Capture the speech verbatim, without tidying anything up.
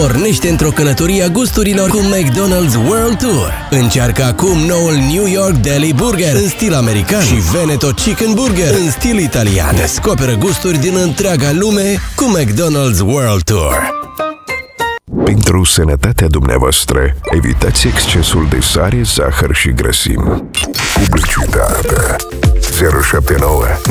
Pornește într-o călătorie a gusturilor cu McDonald's World Tour. Încearcă acum noul New York Deli Burger în stil american și Veneto Chicken Burger în stil italian. Descoperă gusturi din întreaga lume cu McDonald's World Tour. Pentru sănătatea dumneavoastră, evitați excesul de sare, zahăr și grăsimi. Publicitate zero șapte nouă